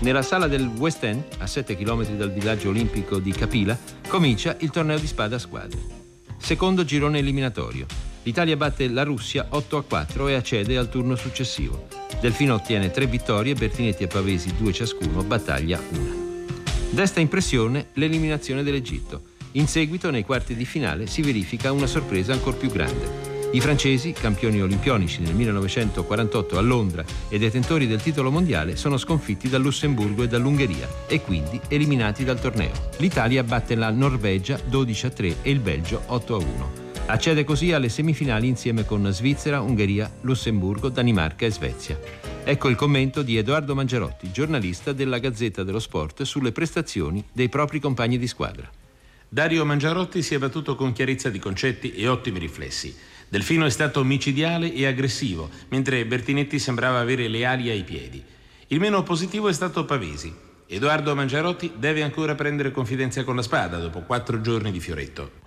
Nella sala del West End, a 7 km dal villaggio olimpico di Kapila, comincia il torneo di spada a squadre. Secondo girone eliminatorio. L'Italia batte la Russia 8-4 e accede al turno successivo. Delfino ottiene 3 vittorie, Bertinetti e Pavesi 2 ciascuno, Battaglia 1. Desta impressione l'eliminazione dell'Egitto. In seguito, nei quarti di finale, si verifica una sorpresa ancor più grande. I francesi, campioni olimpionici nel 1948 a Londra e detentori del titolo mondiale, sono sconfitti dal Lussemburgo e dall'Ungheria e quindi eliminati dal torneo. L'Italia batte la Norvegia 12-3 e il Belgio 8-1. Accede così alle semifinali insieme con Svizzera, Ungheria, Lussemburgo, Danimarca e Svezia. Ecco il commento di Edoardo Mangiarotti, giornalista della Gazzetta dello Sport, sulle prestazioni dei propri compagni di squadra. Dario Mangiarotti si è battuto con chiarezza di concetti e ottimi riflessi. Delfino è stato micidiale e aggressivo, mentre Bertinetti sembrava avere le ali ai piedi. Il meno positivo è stato Pavesi. Edoardo Mangiarotti deve ancora prendere confidenza con la spada dopo 4 giorni di fioretto.